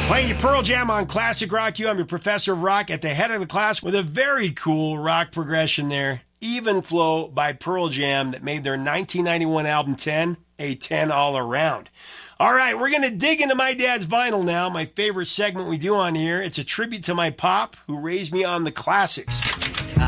Playing you Pearl Jam on Classic Rock U. I'm your professor of rock at the head of the class with a very cool rock progression there. Even Flow by Pearl Jam that made their 1991 album 10 a 10 all around. All right, we're going to dig into my dad's vinyl now, my favorite segment we do on here. It's a tribute to my pop who raised me on the classics.